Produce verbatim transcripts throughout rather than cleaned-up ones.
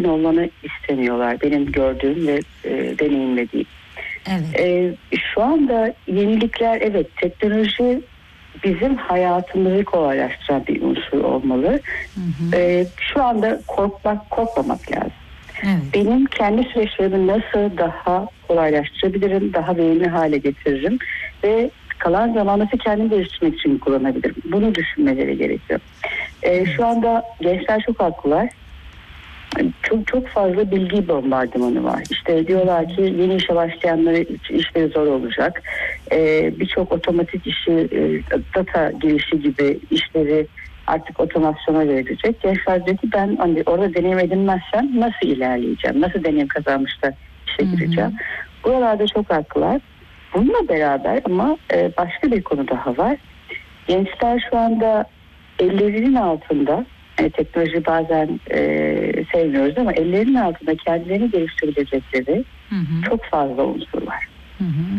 olanı istemiyorlar. Benim gördüğüm ve e, deneyimlediğim. Evet. E, şu anda yenilikler, evet, teknoloji bizim hayatımızı kolaylaştıran bir unsur olmalı. Hı hı. E, şu anda korkmak, korkmamak lazım. Evet. Benim kendi süreçlerimi nasıl daha kolaylaştırabilirim, daha verimli hale getiririm ve kalan zamanı kendim geliştirmek için kullanabilirim. Bunu düşünmeleri gerekiyor. Ee, şu anda gençler çok haklılar. Çok çok fazla bilgi bombardımanı var. İşte diyorlar ki yeni işe başlayanların işleri zor olacak. Ee, Birçok otomatik işi, e, data girişi gibi işleri artık otomasyona verilecek. Gençler diyor ki ben hani orada deneyim edinmezsem nasıl ilerleyeceğim? Nasıl deneyim kazanmış da işe gireceğim? Hı hı. Buralarda çok haklılar. Bununla beraber ama e, başka bir konu daha var. Gençler şu anda ellerinin altında, yani teknoloji bazen e, sevmiyoruz ama ellerinin altında kendilerini geliştirebilecekleri hı hı. çok fazla unsur var. Hı hı.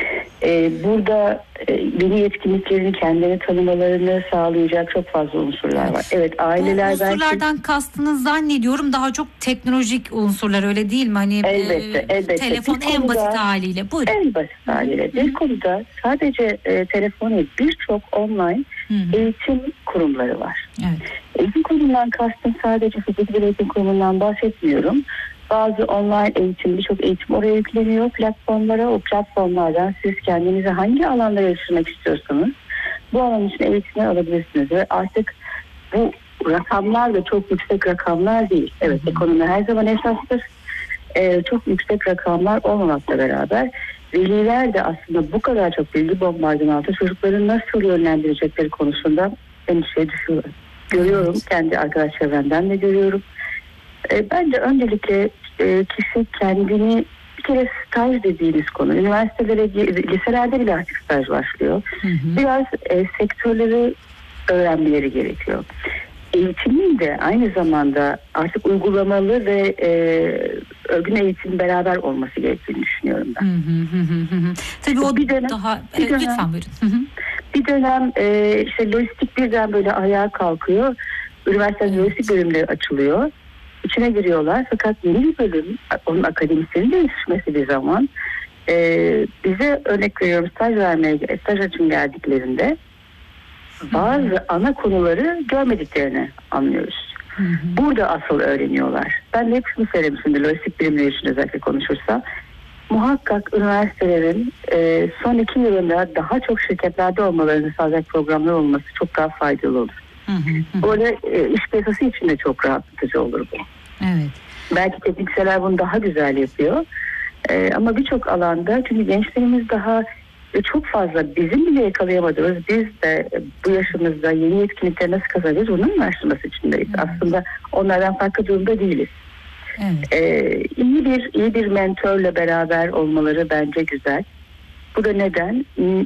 Ee, burada e, yeni yetkinliklerini kendilerini tanımalarını sağlayacak çok fazla unsurlar var. Evet, aileler bu unsurlardan belki... kastınız zannediyorum daha çok teknolojik unsurlar, öyle değil mi? Hani elbette, e, elbette. Telefon bir en konuda, basit haliyle. Buyurun. En basit haliyle. Hı-hı. Bir konuda sadece e, telefon değil, birçok online Hı-hı. eğitim kurumları var. Evet. Eğitim kurumundan kastım sadece fizik bir eğitim kurumundan bahsetmiyorum. Bazı online eğitim, birçok eğitim oraya yükleniyor platformlara. O platformlardan siz kendinizi hangi alanda geliştirmek istiyorsanız bu alan için eğitimi alabilirsiniz. Ve artık bu rakamlar da çok yüksek rakamlar değil. Evet, Hı-hı. ekonomi her zaman esastır. Ee, çok yüksek rakamlar olmamakla beraber veliler de aslında bu kadar çok bilgi bombardımanı çocukları nasıl yönlendirecekleri konusunda endişe düşüyorlar. Görüyorum, evet. Kendi arkadaş çevremden de görüyorum. E, bence öncelikle e, kişi kendini, bir kere staj dediğimiz konu, üniversitelere, liselerde bile artık staj başlıyor. Hı hı. Biraz e, sektörleri öğrenmeleri gerekiyor. Eğitimin de aynı zamanda artık uygulamalı ve e, örgün eğitim beraber olması gerektiğini düşünüyorum ben. Hı hı hı hı. Tabii o bir dönem, daha bir evet, dönem, lütfen buyurun. Hı hı. Bir dönem e, işte lojistik birden böyle ayağa kalkıyor. Üniversite evet. lojistik bölümleri açılıyor. İçine giriyorlar fakat yeni bir bölüm, onun akademisyenin değişmesi bir zaman e, bize örnek veriyorum staj vermeye, staj için geldiklerinde bazı Hı-hı. ana konuları görmediklerini anlıyoruz. Hı-hı. Burada asıl öğreniyorlar. Ben de hep şunu söylemişimdir, lojistik bilimleri için özellikle konuşursa, muhakkak üniversitelerin e, son iki yılında daha çok şirketlerde olmalarını sağlayacak programlar olması çok daha faydalı olur. Hı hı. Böyle e, iş piyasası için de çok rahatlatıcı olur bu. Evet. Belki teknikseler bunu daha güzel yapıyor. E, ama birçok alanda, çünkü gençlerimiz daha e, çok fazla bizim bile yakalayamadığımız, biz de e, bu yaşımızda yeni yetkinlikleri nasıl kazanacağız bunun araştırması içindeyiz. Evet. Aslında onlardan farklı durumda değiliz. Evet. E, iyi bir iyi bir mentorla beraber olmaları bence güzel. Bu da neden?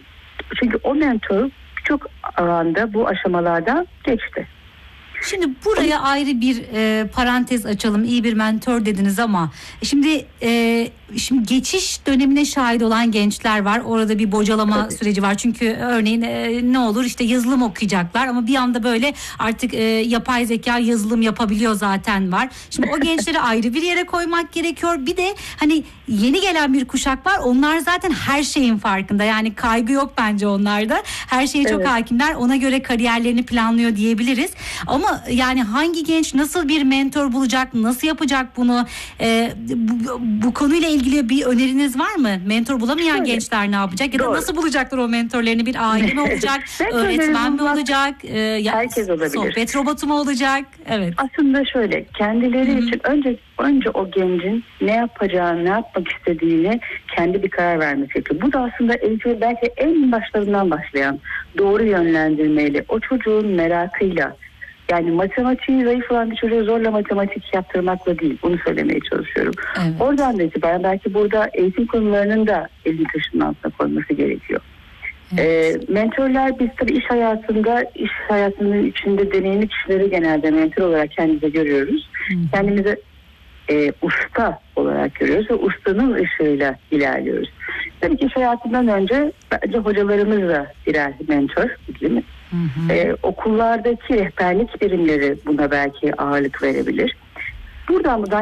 Çünkü o mentor birçok alanda bu aşamalardan geçti. Şimdi buraya ayrı bir e, parantez açalım. İyi bir mentor dediniz ama şimdi e, şimdi geçiş dönemine şahit olan gençler var. Orada bir bocalama Tabii. süreci var. Çünkü örneğin e, ne olur işte yazılım okuyacaklar ama bir anda böyle artık e, yapay zeka yazılım yapabiliyor zaten var. Şimdi o gençleri ayrı bir yere koymak gerekiyor. Bir de hani yeni gelen bir kuşak var. Onlar zaten her şeyin farkında. Yani kaygı yok bence onlarda. Her şeye çok evet. hakimler. Ona göre kariyerlerini planlıyor diyebiliriz. Ama yani hangi genç nasıl bir mentor bulacak, nasıl yapacak bunu? Ee, bu, bu konuyla ilgili bir öneriniz var mı? Mentor bulamayan Şöyle. gençler ne yapacak? Ya da Doğru. nasıl bulacaklar o mentorlarını? Bir aile mi olacak? öğretmen mi olacak? Ee, ya, herkes olabilir. Sohbet robotu mu olacak? Evet. Aslında şöyle, kendileri Hı-hı. için önce önce o gencin ne yapacağını, ne yapmak istediğini kendi bir karar vermesi gerekiyor. Bu da aslında eğitim belki en başlarından başlayan doğru yönlendirmeyle, o çocuğun merakıyla. Yani matematiği zayıf olan bir çocuğa zorla matematik yaptırmakla değil. Bunu söylemeye çalışıyorum. Evet. Oradan da itibaren belki burada eğitim konularının da elini taşının altına koyması gerekiyor. Evet. E, mentorlar, biz tabii iş hayatında, iş hayatının içinde deneyimli kişileri genelde mentor olarak kendimize görüyoruz. Hı. Kendimize e, usta olarak görüyoruz ve ustanın ışığıyla ilerliyoruz. Tabii ki iş hayatından önce bence hocalarımız da birer mentor, değil mi? Hı hı. Ee, okullardaki rehberlik birimleri buna belki ağırlık verebilir. Buradan buradan